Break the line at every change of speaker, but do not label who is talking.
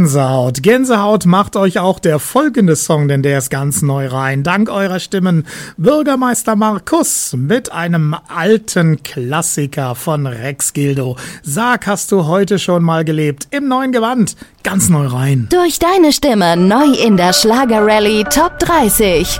Gänsehaut. Gänsehaut macht euch auch der folgende Song, denn der ist ganz neu rein. Dank eurer Stimmen Bürgermeister Markus mit einem alten Klassiker von Rex Gildo. Sag, hast du heute schon mal gelebt? Im neuen Gewand, ganz neu rein.
Durch deine Stimme neu in der Schlagerrallye Top 30.